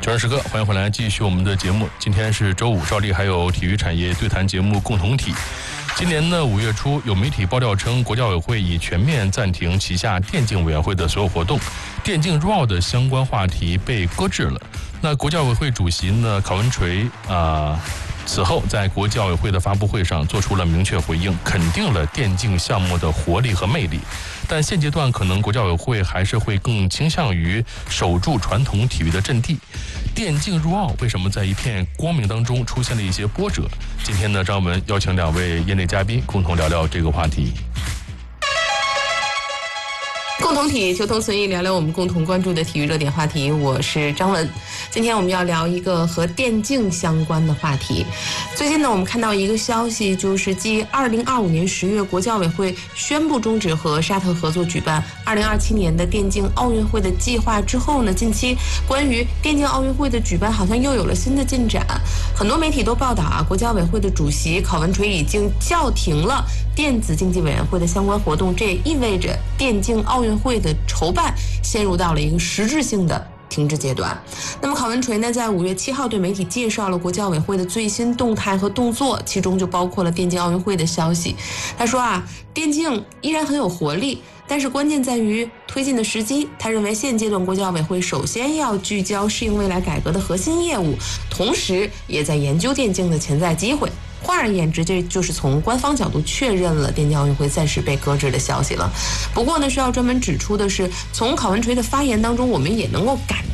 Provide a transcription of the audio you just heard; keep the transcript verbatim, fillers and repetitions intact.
九点时刻，欢迎回来，继续我们的节目。今天是周五，照例还有体育产业对谈节目共同体。今年呢五月初，有媒体爆料称，国家委会已全面暂停旗下电竞委员会的所有活动，电竞入奥的相关话题被搁置了。那国教委会主席呢考文垂啊、呃，此后在国教委会的发布会上做出了明确回应，肯定了电竞项目的活力和魅力。但现阶段可能国教委会还是会更倾向于守住传统体育的阵地。电竞入奥为什么在一片光明当中出现了一些波折？今天呢，张文邀请两位业内嘉宾共同聊聊这个话题。 共同体求同存异，聊聊我们共同关注的体育热点话题。我是张文，今天我们要聊一个和电竞相关的话题。最近呢，我们看到一个消息，就是继二零二五年十月国教委会宣布终止和沙特合作举办二零二七年的电竞奥运会的计划之后呢，近期关于电竞奥运会的举办好像又有了新的进展。很多媒体都报道啊，国教委会的主席考文垂已经叫停了电子竞技委员会的相关活动，这也意味着电竞奥运会的筹办陷入到了一个实质性的停滞阶段。那么考文垂呢，在五月七号对媒体介绍了国教委会的最新动态和动作，其中就包括了电竞奥运会的消息。他说啊，电竞依然很有活力，但是关键在于推进的时机。他认为现阶段国教委会首先要聚焦适应未来改革的核心业务，同时也在研究电竞的潜在机会。换而言之，这就是从官方角度确认了电竞奥运会暂时被搁置的消息了。不过呢，需要专门指出的是，从考文垂的发言当中，我们也能够感